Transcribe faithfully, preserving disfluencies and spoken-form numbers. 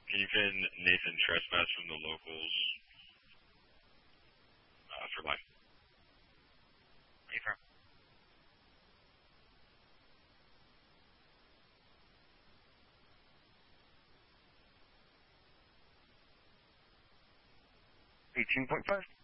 Can you pin Nathan Trespass from the locals uh, for life? Affirm. eighteen point five.